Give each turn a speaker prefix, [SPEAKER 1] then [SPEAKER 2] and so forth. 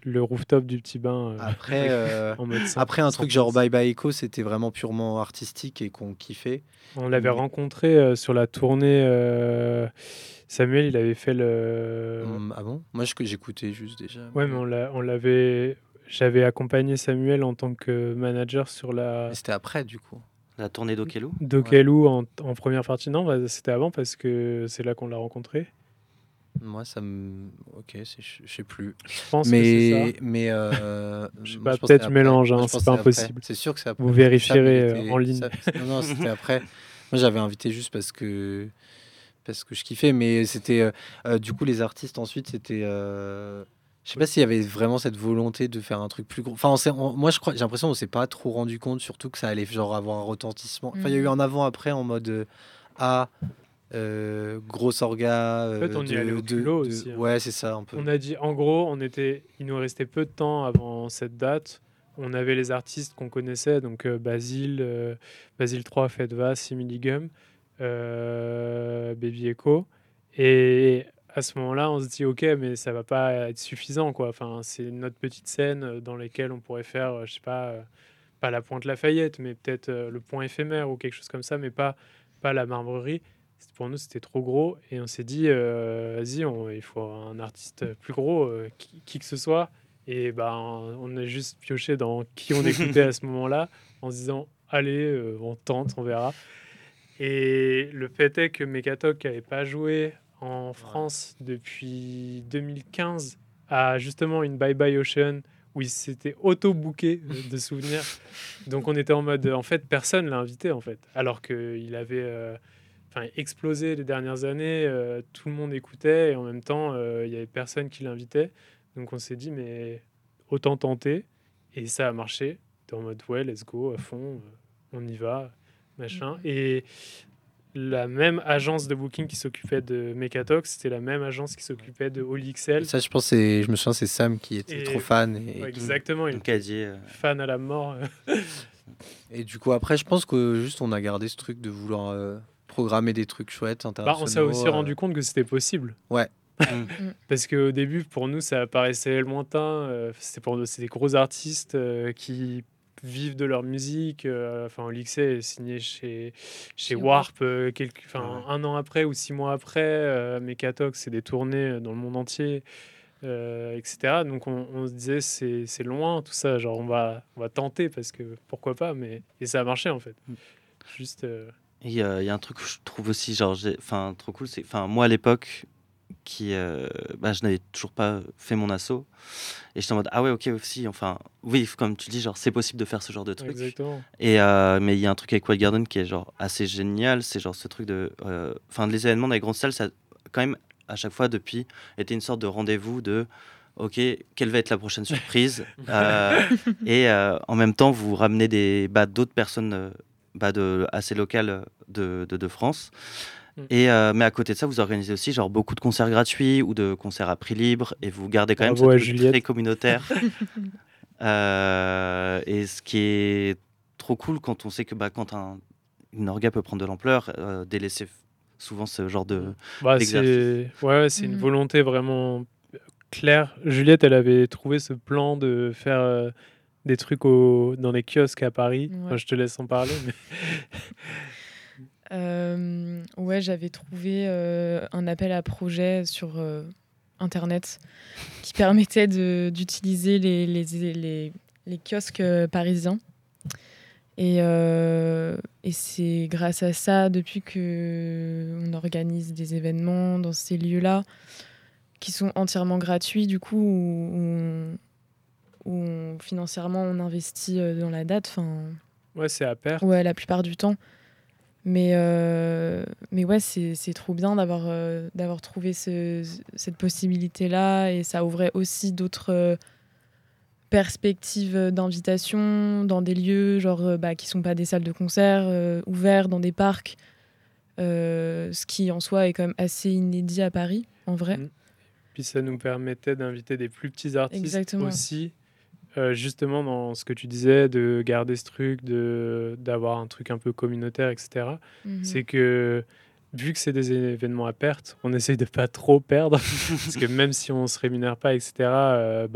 [SPEAKER 1] le rooftop du Petit Bain
[SPEAKER 2] Après,
[SPEAKER 1] en mode
[SPEAKER 2] après un
[SPEAKER 1] sans
[SPEAKER 2] truc genre
[SPEAKER 1] prise.
[SPEAKER 2] Bye Bye Echo, c'était vraiment purement artistique et qu'on kiffait.
[SPEAKER 1] On l'avait
[SPEAKER 2] Mais
[SPEAKER 1] rencontré sur la tournée. Samuel, il avait fait le.
[SPEAKER 2] ah bon? Moi, j'écoutais juste déjà.
[SPEAKER 1] Ouais, mais on l'avait. J'avais accompagné Samuel en tant que manager sur
[SPEAKER 2] Mais
[SPEAKER 1] la
[SPEAKER 2] c'était après, du coup.
[SPEAKER 3] La tournée d'Okelou.
[SPEAKER 1] Dokelou en première partie. Non, bah, c'était avant parce que c'est là qu'on l'a rencontré.
[SPEAKER 2] Moi, ça me. Ok, je sais plus.
[SPEAKER 1] Je pense que c'est ça.
[SPEAKER 2] Mais
[SPEAKER 1] Je sais
[SPEAKER 2] moi,
[SPEAKER 1] pas,
[SPEAKER 2] je pensais
[SPEAKER 1] peut-être je
[SPEAKER 2] après.
[SPEAKER 1] mélange,
[SPEAKER 2] Moi,
[SPEAKER 1] hein,
[SPEAKER 2] je
[SPEAKER 1] c'est
[SPEAKER 2] pensais
[SPEAKER 1] pas
[SPEAKER 2] après.
[SPEAKER 1] impossible.
[SPEAKER 2] C'est sûr que c'est après.
[SPEAKER 1] Vous
[SPEAKER 2] Parce que
[SPEAKER 1] vérifierez
[SPEAKER 2] Sam, il était-
[SPEAKER 1] en ligne.
[SPEAKER 2] Non, c'était après. Moi, j'avais invité juste parce que je kiffais, mais c'était du coup les artistes ensuite c'était. Je sais pas s'il y avait vraiment cette volonté de faire un truc plus gros. Enfin, moi je crois, j'ai l'impression qu'on s'est pas trop rendu compte, surtout que ça allait genre avoir un retentissement. Enfin, il y a eu un avant-après en mode grosse orga.
[SPEAKER 1] En fait, on y allait au culot aussi. Hein.
[SPEAKER 2] Ouais, c'est ça un peu.
[SPEAKER 1] On a dit, en gros, il nous restait peu de temps avant cette date. On avait les artistes qu'on connaissait, donc Basile 3, Fedva, Similigum, Baby Echo. Et à ce moment-là, on se dit, ok, mais ça va pas être suffisant, quoi. Enfin, c'est notre petite scène dans laquelle on pourrait faire, je sais pas la Pointe Lafayette, mais peut-être le Point éphémère ou quelque chose comme ça, mais pas la Marbrerie. Pour nous, c'était trop gros et on s'est dit, vas-y, il faut un artiste plus gros, qui que ce soit. Et ben, on a juste pioché dans qui on écoutait à ce moment-là en se disant, allez, on tente, on verra. Et le fait est que Mekatok n'avait pas joué en France depuis 2015 a justement une Bye Bye Ocean où il s'était auto-booké de souvenirs. Donc on était en mode, en fait, personne l'a invité, en fait. Alors qu'il avait explosé les dernières années, tout le monde écoutait et en même temps, il n'y avait personne qui l'invitait. Donc on s'est dit, mais autant tenter. Et ça a marché. T'es en mode, ouais, let's go, à fond, on y va, machin. Et la même agence de booking qui s'occupait de Mekatox, c'était la même agence qui s'occupait de OLXL.
[SPEAKER 2] Ça, je me souviens, c'est Sam qui était trop fan.
[SPEAKER 1] Ouais, exactement, il
[SPEAKER 3] était
[SPEAKER 1] fan à la mort.
[SPEAKER 2] Et du coup, après, je pense que juste on a gardé ce truc de vouloir programmer des trucs chouettes, internationaux.
[SPEAKER 1] On s'est aussi rendu compte que c'était possible.
[SPEAKER 2] Ouais.
[SPEAKER 1] Parce qu'au début, pour nous, ça paraissait lointain. C'est des gros artistes qui vivent de leur musique. OLXL est signé chez Warp un an après ou 6 mois après. Mekatox, c'est des tournées dans le monde entier, etc. Donc on se disait, c'est loin tout ça. Genre, on va tenter parce que pourquoi pas. Et ça a marché en fait. Juste.
[SPEAKER 3] Il y a un truc que je trouve aussi trop cool, c'est moi à l'époque je n'avais toujours pas fait mon assaut et j'étais en mode ah ouais ok aussi oui comme tu dis genre c'est possible de faire ce genre de truc.
[SPEAKER 1] Exactement.
[SPEAKER 3] Et mais il y a un truc avec Wild Garden qui est genre assez génial, c'est genre ce truc de les événements dans les grandes salles, ça quand même à chaque fois depuis été une sorte de rendez-vous de ok, quelle va être la prochaine surprise et en même temps vous ramenez d'autres personnes assez locales de France. Et mais à côté de ça, vous organisez aussi genre beaucoup de concerts gratuits ou de concerts à prix libre et vous gardez quand même ce truc très communautaire. Et ce qui est trop cool quand on sait que quand une orga peut prendre de l'ampleur, délaisser souvent ce genre d'exercice.
[SPEAKER 1] C'est une volonté vraiment claire. Juliette, elle avait trouvé ce plan de faire des trucs dans les kiosques à Paris. Ouais. Enfin, je te laisse en parler.
[SPEAKER 4] Ouais, j'avais trouvé un appel à projet sur Internet qui permettait d'utiliser les kiosques parisiens. Et c'est grâce à ça, depuis qu'on organise des événements dans ces lieux-là, qui sont entièrement gratuits, du coup, où financièrement on investit dans la date.
[SPEAKER 1] Ouais, c'est à perte.
[SPEAKER 4] Ouais, la plupart du temps. Mais ouais, c'est trop bien d'avoir trouvé cette possibilité-là, et ça ouvrait aussi d'autres perspectives d'invitation dans des lieux qui sont pas des salles de concert, ouverts dans des parcs, ce qui en soi est quand même assez inédit à Paris, en vrai.
[SPEAKER 1] Puis ça nous permettait d'inviter des plus petits artistes. Exactement. Aussi. Justement dans ce que tu disais, de garder ce truc, d'avoir un truc un peu communautaire, etc. C'est que, vu que c'est des événements à perte, on essaye de pas trop perdre, parce que même si on se rémunère pas, etc.,